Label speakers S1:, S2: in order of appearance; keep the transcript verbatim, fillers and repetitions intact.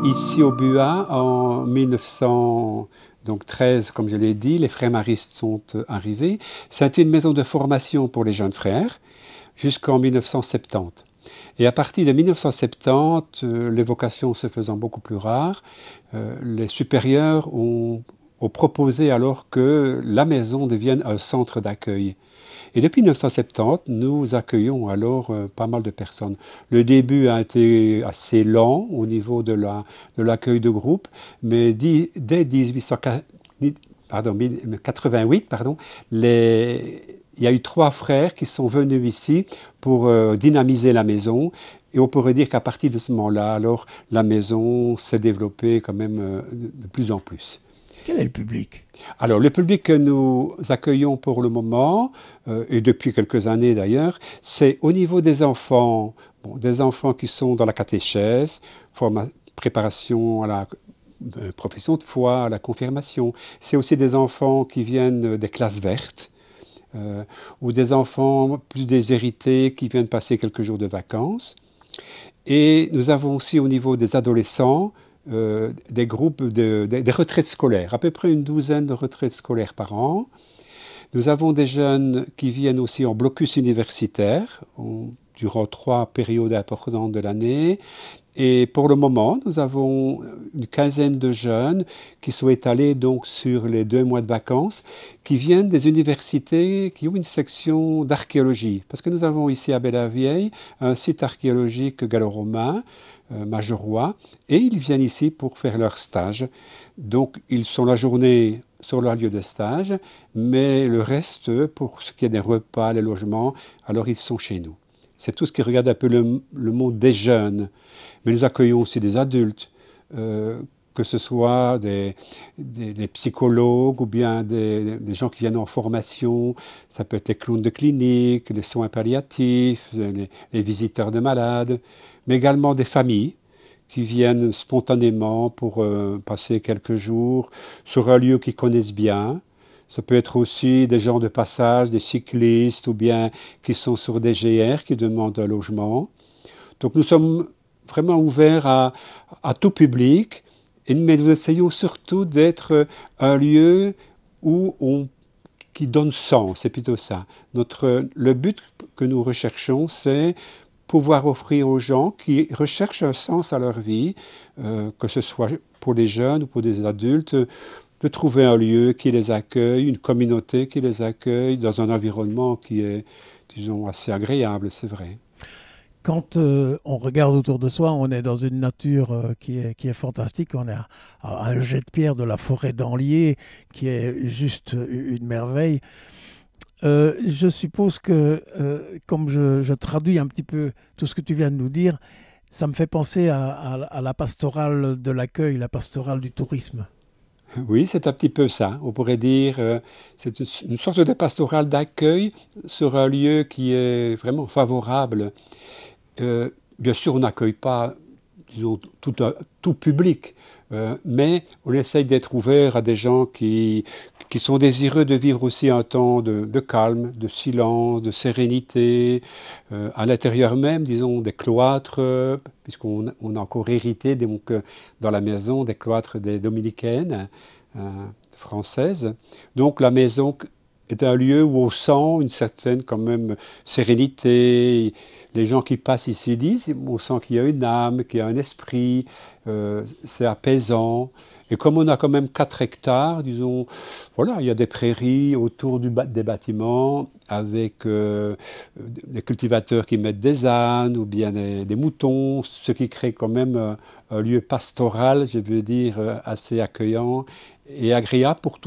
S1: Ici au Buat, en mille neuf cent treize, comme je l'ai dit, les frères maristes sont arrivés. C'était une maison de formation pour les jeunes frères jusqu'en mille neuf cent soixante-dix. Et à partir de mille neuf cent soixante-dix, euh, les vocations se faisant beaucoup plus rares, euh, les supérieurs ont, ont proposé alors que la maison devienne un centre d'accueil. Et depuis mille neuf cent soixante-dix, nous accueillons alors euh, pas mal de personnes. Le début a été assez lent au niveau de, la, de l'accueil de groupe, mais di, dès mille huit cent quatre-vingt-huit, pardon, les, il y a eu trois frères qui sont venus ici pour euh, dynamiser la maison. Et on pourrait dire qu'à partir de ce moment-là, alors, la maison s'est développée quand même euh, de plus en plus.
S2: Quel est le public?
S1: Alors, le public que nous accueillons pour le moment, euh, et depuis quelques années d'ailleurs, c'est au niveau des enfants, bon, des enfants qui sont dans la catéchèse, forma- préparation à la euh, profession de foi, à la confirmation. C'est aussi des enfants qui viennent des classes vertes, euh, ou des enfants plus déshérités qui viennent passer quelques jours de vacances. Et nous avons aussi au niveau des adolescents, Euh, des groupes, de, de, des retraites scolaires, à peu près une douzaine de retraites scolaires par an. Nous avons des jeunes qui viennent aussi en blocus universitaire, on, durant trois périodes importantes de l'année. Et pour le moment, nous avons une quinzaine de jeunes qui sont étalés donc sur les deux mois de vacances, qui viennent des universités qui ont une section d'archéologie. Parce que nous avons ici à Belavieille un site archéologique gallo-romain, euh, Majerois, et ils viennent ici pour faire leur stage. Donc ils sont la journée sur leur lieu de stage, mais le reste, pour ce qui est des repas, les logements, alors ils sont chez nous. C'est tout ce qui regarde un peu le, le monde des jeunes. Mais nous accueillons aussi des adultes, euh, que ce soit des, des, des psychologues ou bien des, des gens qui viennent en formation. Ça peut être les clowns de clinique, les soins palliatifs, les, les visiteurs de malades, mais également des familles qui viennent spontanément pour euh, passer quelques jours sur un lieu qu'ils connaissent bien. Ça peut être aussi des gens de passage, des cyclistes ou bien qui sont sur des G R qui demandent un logement. Donc nous sommes vraiment ouverts à, à tout public, et, mais nous essayons surtout d'être un lieu où on, qui donne sens, c'est plutôt ça. Notre, le but que nous recherchons, c'est pouvoir offrir aux gens qui recherchent un sens à leur vie, euh, que ce soit pour les jeunes ou pour des adultes, de trouver un lieu qui les accueille, une communauté qui les accueille dans un environnement qui est, disons, assez agréable, c'est vrai.
S2: Quand euh, on regarde autour de soi, on est dans une nature euh, qui, est, qui est fantastique. On est à, à un jet de pierre de la forêt d'Anlier, qui est juste une merveille. Euh, je suppose que, euh, comme je, je traduis un petit peu tout ce que tu viens de nous dire, ça me fait penser à, à, à la pastorale de l'accueil, la pastorale du tourisme.
S1: Oui, c'est un petit peu ça. On pourrait dire euh, c'est une, une sorte de pastorale d'accueil sur un lieu qui est vraiment favorable. Euh, bien sûr, on n'accueille pas, disons, tout, tout public, euh, mais on essaye d'être ouvert à des gens qui, qui sont désireux de vivre aussi un temps de, de calme, de silence, de sérénité, euh, à l'intérieur même, disons, des cloîtres, euh, puisqu'on on a encore hérité donc, euh, dans la maison des cloîtres des dominicaines euh, françaises. Donc la maison est un lieu où on sent une certaine quand même sérénité. Les gens qui passent ici disent, on sent qu'il y a une âme, qu'il y a un esprit, euh, c'est apaisant. Et comme on a quand même quatre hectares, disons, voilà, il y a des prairies autour du ba- des bâtiments avec euh, des cultivateurs qui mettent des ânes ou bien des, des moutons, ce qui crée quand même euh, un lieu pastoral, je veux dire, euh, assez accueillant et agréable pour tous.